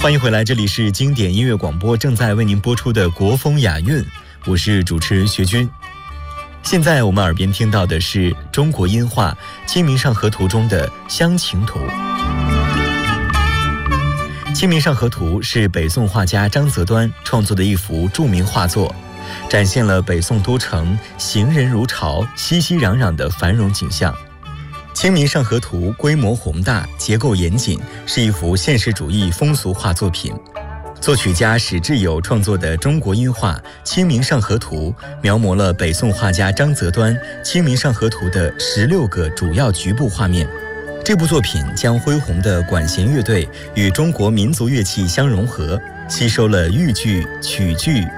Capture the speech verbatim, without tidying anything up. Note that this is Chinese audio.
欢迎回来，这里是经典音乐广播，正在为您播出的国风雅韵，我是主持人学军。现在我们耳边听到的是中国音画《清明上河图》中的《湘琴图》。《清明上河图》是北宋画家张择端创作的一幅著名画作，展现了北宋都城行人如潮、熙熙攘攘的繁荣景象。《清明上河图》规模宏大，结构严谨，是一幅现实主义风俗画作品。作曲家史志友创作的中国音画《清明上河图》，描摹了北宋画家张择端《清明上河图》的十六个主要局部画面。这部作品将恢宏的管弦乐队与中国民族乐器相融合，吸收了豫剧、曲剧、